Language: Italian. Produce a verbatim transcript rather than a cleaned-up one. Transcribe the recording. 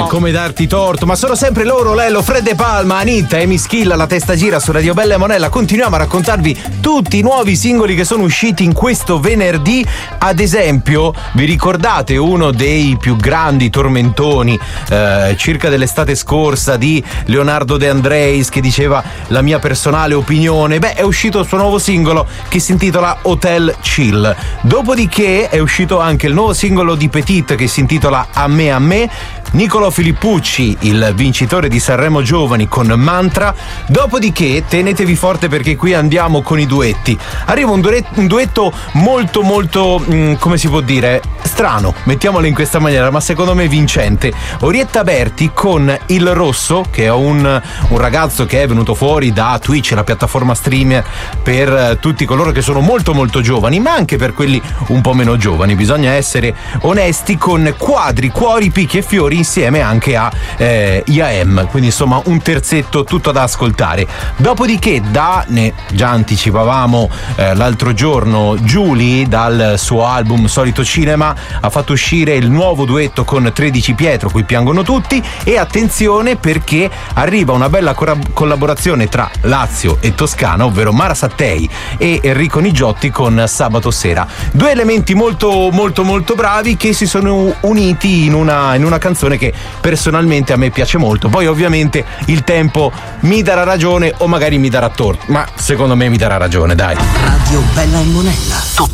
no. Come darti torto, ma sono sempre loro, Lello, Fred De Palma, Anitta e Mischilla, la testa gira su Radio Bella e Monella. Continuiamo a raccontarvi tutti i nuovi singoli che sono usciti in questo venerdì. Ad esempio, vi ricordate uno dei più grandi tormentoni eh, circa dell'estate scorsa di Leonardo De Andreis che diceva la mia personale opinione? Beh, è uscito il suo nuovo singolo che si intitola Hotel Chill. Dopodiché è uscito anche il nuovo singolo di Petit che si intitola A me a me. Nicolò Filippucci, il vincitore di Sanremo Giovani, con Mantra. Dopodiché tenetevi forte perché qui andiamo con i duetti. Arriva un duetto, un duetto molto molto mh, come si può dire, strano, mettiamolo in questa maniera, ma secondo me vincente. Orietta Berti con Il Rosso, che è un, un ragazzo che è venuto fuori da Twitch, la piattaforma streamer per tutti coloro che sono molto molto giovani, ma anche per quelli un po' meno giovani, bisogna essere onesti, con Quadri, Cuori, Picchi e Fiori insieme anche a eh, I A M, quindi insomma un terzetto tutto da ascoltare. Dopodiché, da ne già anticipavamo eh, l'altro giorno, Giulie dal suo album Solito Cinema ha fatto uscire il nuovo duetto con tredici Pietro, Qui piangono tutti, e attenzione perché arriva una bella cora- collaborazione tra Lazio e Toscana, ovvero Mara Sattei e Enrico Nigiotti con Sabato Sera. Due elementi molto molto molto bravi che si sono uniti in una, in una canzone che personalmente a me piace molto. Poi ovviamente il tempo mi darà ragione o magari mi darà torto, ma secondo me mi darà ragione, dai. Radio Bella e Monella.